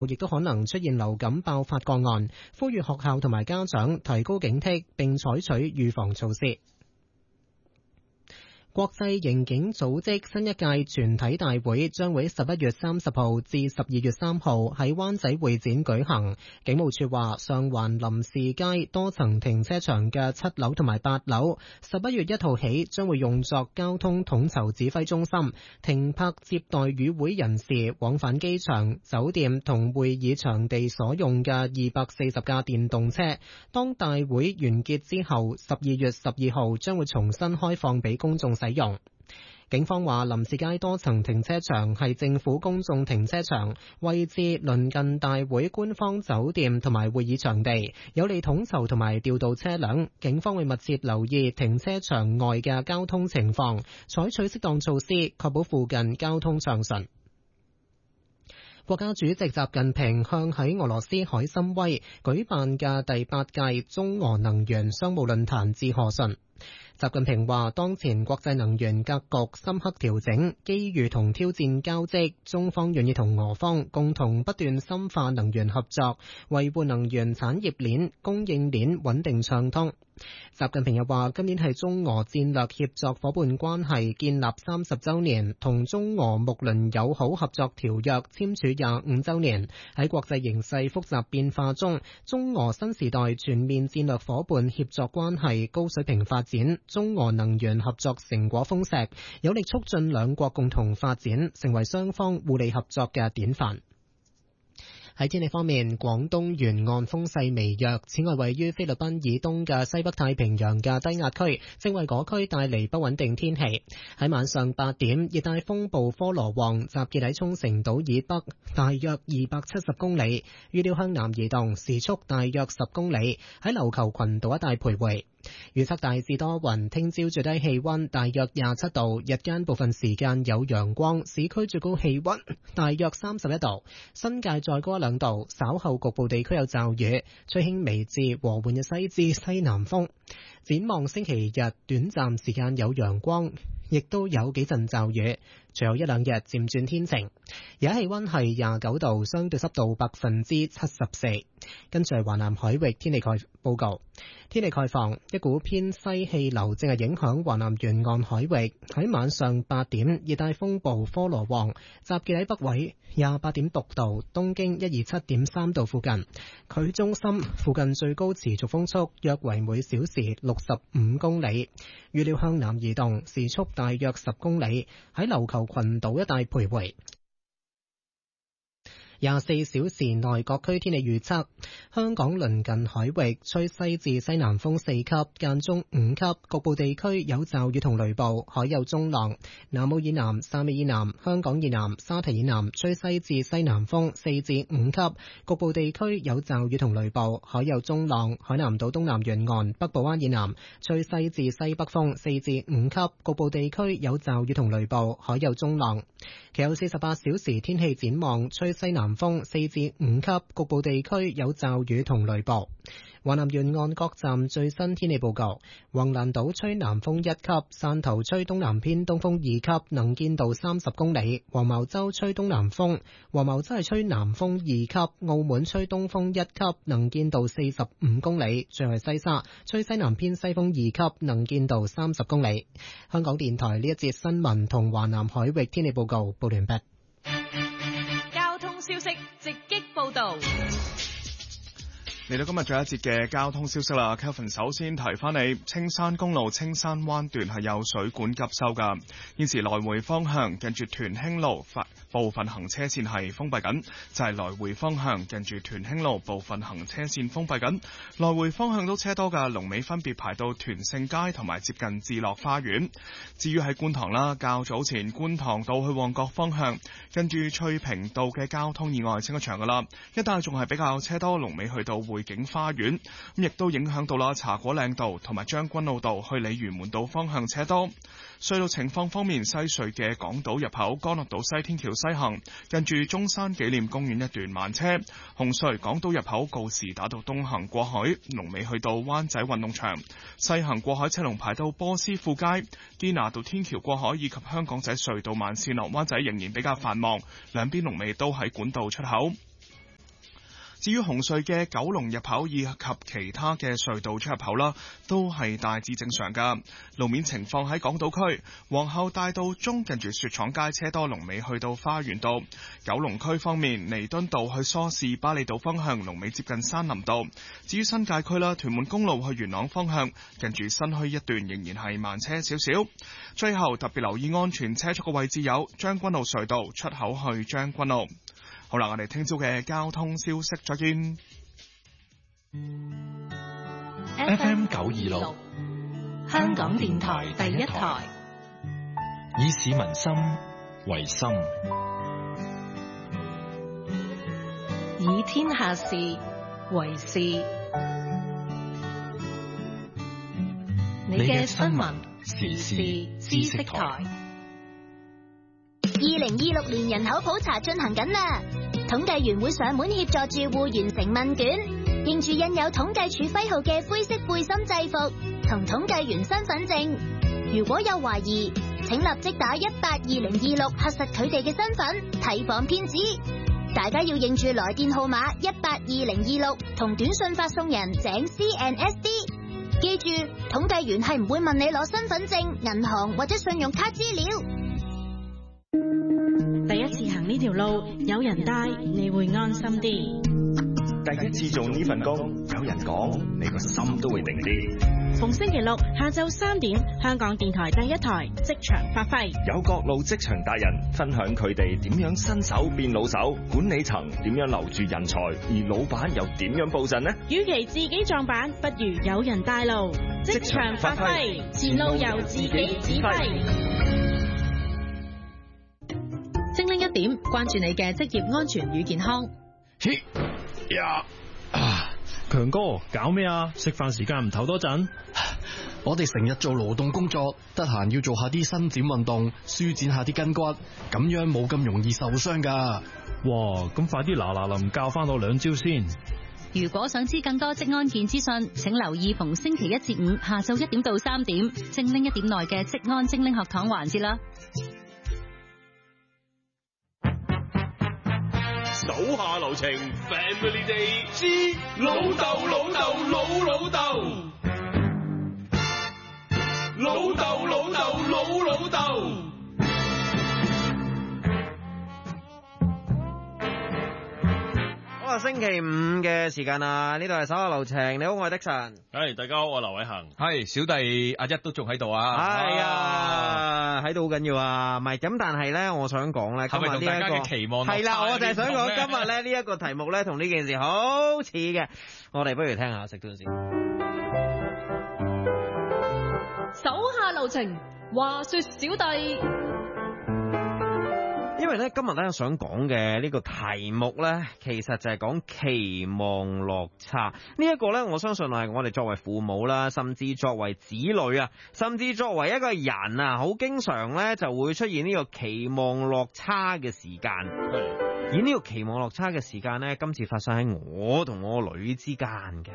亦都可能出現流感爆發個案，呼籲學校同埋家長提高警惕並採取預防措施。國際刑警組織新一屆全體大會將會11月30號至12月3號喺灣仔會展舉行。警務處話，上環林士街多層停車場嘅7樓同埋8樓11月1號起將會用作交通統籌指揮中心，停泊接待與會人士往返機場、酒店同會議場地所用嘅240架電動車。當大會完結之後，12月12號將會重新開放俾公眾使用。警方話，林士街多層停車場係政府公眾停車場，位置鄰近大會官方酒店同埋會議場地，有利統籌同埋調度車輛。警方會密切留意停車場外嘅交通情況，採取適當措施，確保附近交通暢順。國家主席習近平向喺俄羅斯海參崴舉辦嘅第8屆中俄能源商務論壇致賀信。習近平話，當前國際能源格局深刻調整，機遇同挑戰交織，中方願意同俄方共同不斷深化能源合作，維護能源產業鏈、供應鏈穩定暢通。習近平又話，今年係中俄戰略協作伙伴關係建立30週年，同中俄睦鄰友好合作條約簽署25週年。喺國際形勢複雜變化中，中俄新時代全面戰略伙伴協作關係高水平發展，中俄能源合作成果豐碩，有力促進兩國共同發展，成為雙方互利合作嘅典範。喺天氣方面，廣東沿岸風勢微弱，此外位於菲律賓以東嘅西北太平洋嘅低壓區正為嗰區帶嚟不穩定天氣。喺晚上8點，熱帶風暴科羅旺集結喺沖繩島以北大約270公里，預料向南移動，時速大約10公里，喺琉球群島一帶徘徊。預測大致多雲，聽朝最低氣溫大約27度，日間部分時間有陽光，市區最高氣溫大約31度，新界再高1-2度，稍後局部地區有驟雨，吹輕微至和緩嘅西至西南風。展望星期日，短暫時間有陽光，亦都有幾陣驟雨，隨後1-2日漸轉天晴。而家氣溫係29度，相對濕度74%。跟住係華南海域天氣報告。天氣概況，一股偏西氣流正係影響華南沿岸海域。喺晚上8點，熱帶風暴科羅旺集結喺北緯28.6度、東經127.3度附近。佢中心附近最高持續風速約為每小時65公里，預料向南移動，時速大約10公里，喺琉球群島一帶徘徊。24小時內各區天氣預測：香港鄰近海域吹西至西南風4級，間中5級，局部地區有驟雨同雷暴，海有中浪。南澳以南、汕尾以南、香港以南、沙堤以南吹西至西南風4至5級，局部地區有驟雨同雷暴，海有中浪。海南島東南沿岸、北部灣以南吹西至西北風4至5級，局部地區有驟雨同雷暴，海有中浪。其後48小時天氣展望，吹西南風4至5級，局部地區有驟雨同雷暴。華南沿岸各站最新天氣報告：橫瀾島吹南風1級，汕頭吹東南偏東風2級，能見度30公里；黃茅洲吹東南風，黃茅洲係吹南風2級；澳門吹東風1級，能見度45公里；最後係西沙吹西南偏西風2級，能見度30公里。香港電台呢一節新聞同華南海域天氣報告報完畢。 交通消息直擊報道。 嚟到今日最後一節嘅交通消息啦 ，Kelvin 首先提翻你，青山公路青山灣段係有水管急修噶，現時來回方向近住屯興路部分行車線係封閉緊，就係來回方向近住屯興路部分行車線封閉緊，來回方向都車多噶，龍尾分別排到屯勝街同埋接近智樂花園。至於喺觀塘啦，較早前觀塘道去旺角方向跟住翠屏道嘅交通意外清咗場噶啦，一帶仲係比較車多，龍尾去到匯景花園，咁亦都影響到啦茶果嶺道同埋將軍澳道去鯉魚門道方向車多。隧道情況方面，西隧嘅港島入口干諾道西天橋西行近住中山紀念公園一段慢車，紅隧港島入口告士打道東行過海龍尾去到灣仔運動場，西行過海車龍排到波斯富街，堅拿道天橋過海以及香港仔隧道慢線落灣仔仍然比較繁忙，兩邊龍尾都喺管道出口。 至於紅隧嘅九龍入口以及其他嘅隧道出入口啦，都係大致正常噶。路面情況喺港島區皇后大道中近住雪廠街車多，龍尾去到花園道。九龍區方面，彌敦道去梳士巴利道方向龍尾接近山林道。至於新界區啦，屯門公路去元朗方向近住新墟一段仍然係慢車少少。最後特別留意安全車速嘅位置有將軍澳隧道出口去將軍澳。好啦，我哋聽朝嘅交通消息再見。 FM 926香港電台第一台，以市民心為心， 以天下事為事。你嘅新聞時事知識台。 2026年人口普查進行緊啦，統計員會上門協助住戶完成問卷，認住印有統計處徽號嘅灰色背心制服同統計員身份證。如果有懷疑，請立即打182026核實佢哋嘅身份，提防騙子。大家要認住來電號碼182026同短信發送人井 CNSD。記住，統計員係唔會問你攞身份證、銀行或者信用卡資料。 第一次行呢條路，有人帶你會安心啲。 第一次做呢份工，有人講，你個心都會定啲。 逢星期六下晝3點，香港電台第一台職場發揮， 有各路職場達人分享佢哋點樣新手變老手，管理層點樣留住人才，而老闆又點樣布陣呢？ 與其自己撞板，不如有人帶路。職場發揮，前路由自己指揮。精靈一點，關注你嘅職業安全與健康。 強哥，搞咩啊？食飯時間唔唞多陣？ 我哋成日做勞動工作，得閒要做下啲伸展運動，舒展下啲筋骨，咁樣冇咁容易受傷噶。 哇，咁快啲嗱臨教翻我2招先。 如果想知更多職安健資訊，請留意逢星期1至5下晝1點到3點，精靈一點內嘅職安精靈學堂環節啦。 手下留情 ，Family Day 之老豆老豆老老豆，老豆老豆老老豆。 好啊，星期5嘅時間啊，呢度係手下留情。你好，我係的神。 大家好，我係劉偉恒。 係小弟阿一都仲喺度啊。 係啊，喺度好緊要啊。唔係咁，但係咧，我想講咧，今日呢一個係咪同大家嘅期望係啦，我就係想講今日咧呢一個題目咧，同呢件事好似嘅。我哋不如聽下食咗先。 手下留情，話說小弟。 因為咧今日咧想講嘅呢個題目咧，其實就係講期望落差。呢一個咧，我相信係我哋作為父母啦，甚至作為子女啊，甚至作為一個人啊，好經常咧就會出現呢個期望落差嘅時間。而呢個期望落差嘅時間咧，今次發生喺我同我女之間嘅。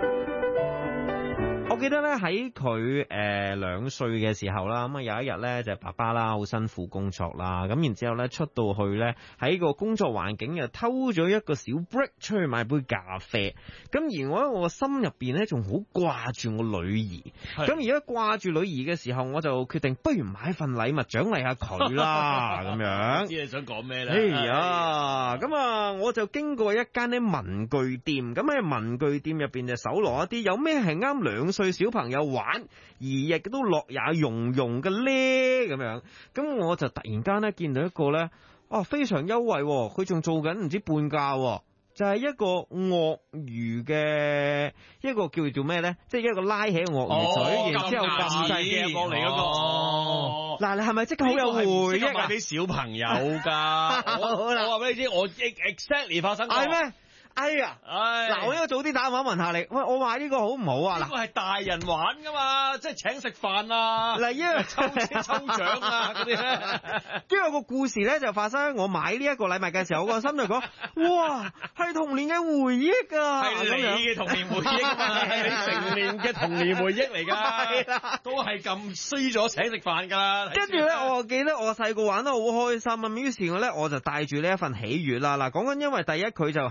我記得咧喺佢2歲嘅時候啦，咁啊有一日咧就爸爸啦好辛苦工作啦，咁然之後咧出到去咧喺個工作環境又偷咗一個小 break 出去買杯咖啡，咁而我個心入邊咧仲好掛住我女兒，咁而家掛住女兒嘅時候，我就決定不如買份禮物獎勵下佢啦，咁樣。 知你想講咩咧？ 哎呀，咁啊我就經過一間咧文具店，咁喺文具店入邊就搜羅一啲有咩係啱2歲小朋友玩而亦都樂也融融嘅咧，咁樣，咁我就突然間咧見到一個咧，非常優惠，佢仲做緊唔知半價，就係一個鱷魚嘅一個叫做咩咧，即係一個拉起鱷魚嘴，然之後撳掣嘅過嚟嗰個。嗱，你係咪即刻好有回憶啊？ 買俾小朋友噶，我話俾你知，我 exactly 發生過。係咩？ 哎呀，嗱，我應該早啲打電話問下你，喂，我話呢個好唔好啊？ 呢個係大人玩噶嘛，即係請食飯啊， 嗱，因為抽獎啊嗰啲咧。 因為個故事咧就發生喺我買呢一個禮物嘅時候，我個心就講，哇，係童年嘅回憶啊！ 係你嘅童年回憶啊嘛，係你成年嘅童年回憶嚟㗎。係啦，都係咁衰咗請食飯㗎啦。 跟住咧，我記得我細個玩得好開心啊，於是我咧我就帶住呢一份喜悅啦。嗱，講緊因為第一佢就好平。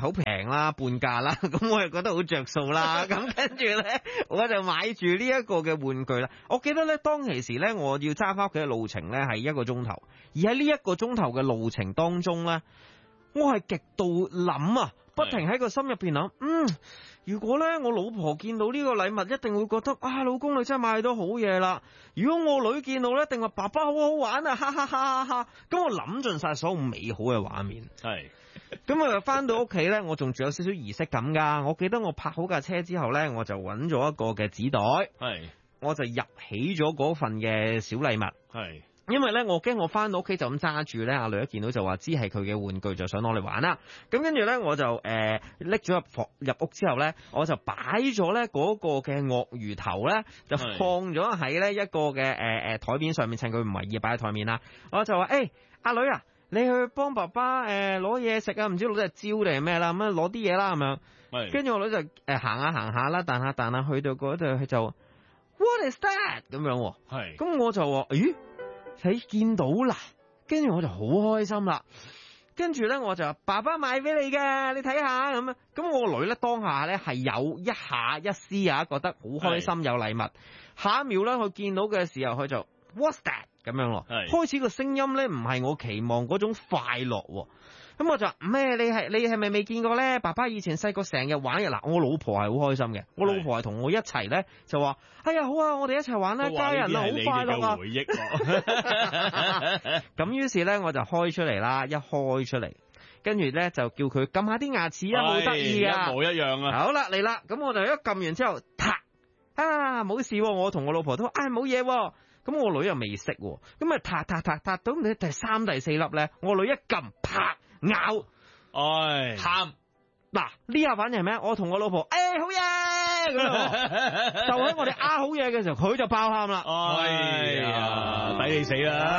啦，半價啦，咁我又覺得好着數啦。咁跟住咧，我就買住呢一個嘅玩具啦。我記得咧，當其時咧，我要揸翻屋企嘅路程咧係1個鐘頭，而喺呢1個鐘頭嘅路程當中咧，我係極度諗啊，不停喺個心入邊諗，如果咧我老婆見到呢個禮物，一定會覺得啊，老公你真係買到好嘢啦。如果我女見到咧，一定話爸爸好好玩啊，哈哈哈哈。咁我諗盡晒所有美好嘅畫面。係。咁啊，翻到屋企咧，我仲有少少儀式感噶。我記得我泊好架車之後咧，我就揾咗一個嘅紙袋，係，我就入起咗嗰份嘅小禮物，係。因為咧，我驚我翻到屋企就咁揸住咧，阿女一見到就話知係佢嘅玩具，就想攞嚟玩啦。咁跟住咧，我就拎咗入屋之後咧，我就擺咗咧嗰個嘅鱷魚頭咧，就放咗喺咧一個嘅台面上面，趁佢唔為意擺喺台面啦。我就話阿女啊，你去幫爸爸攞嘢食啊，唔知攞隻蕉定係咩啦，咁樣攞啲嘢啦咁樣。跟住我女就行下啦，彈下去到嗰度佢就 What is that 咁樣？係。咁我就話咦？睇見到啦，跟住我就好開心啦。跟住咧，我就話爸爸買俾你嘅，你睇下咁啊。咁我個女咧當下咧係有一下一絲啊，覺得好開心有禮物。下一秒咧，佢見到嘅時候，佢就 What's that 咁樣咯。開始個聲音咧唔係我期望嗰種快樂。咁我就咩？你係咪未見過咧？爸爸以前細個成日玩嘅嗱，我老婆係好開心嘅。我老婆係同我一齊咧，就話：哎呀好啊，我哋一齊玩啦，家人啊，好快樂啊！回憶。咁於是咧，我就開出嚟啦，一開出嚟，跟住咧就叫佢撳下啲牙齒啊，好得意啊，一模一樣啊！好啦，嚟啦，咁我就一撳完之後，冇事，我同我老婆都冇嘢。咁我女又未識，咁啊撻到你第3、第4粒咧，我女一撳啪。咬，喊，嗱呢下反應係咩？我同我老婆，好嘢咁樣，就喺我哋好嘢嘅時候，佢就爆喊啦。哎呀，抵你死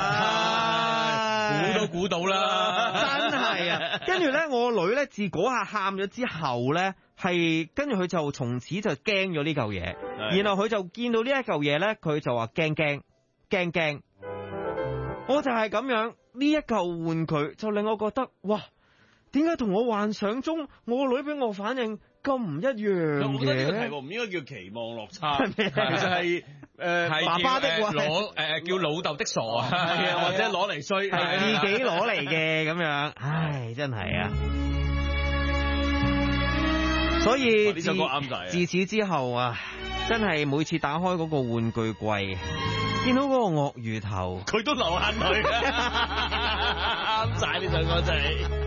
啦！估都估到啦，真係啊！跟住咧，我女咧自嗰下喊咗之後咧，係跟住佢就從此就驚咗呢嚿嘢，然後佢就見到呢一嚿嘢咧，佢就話驚。我就係咁樣。呢一嚿玩具就令我覺得，哇！點解同我幻想中我女俾我反應咁唔一樣嘅？我覺得呢個題目唔應該叫期望落差，其實係爸爸的攞叫老豆的傻啊，或者攞嚟衰，係自己攞嚟嘅咁樣。唉，真係啊！所以呢首歌啱晒。自此之後啊，真係每次打開嗰個玩具櫃，見到嗰個鱷魚頭，佢都流眼淚，啱晒呢首歌真係。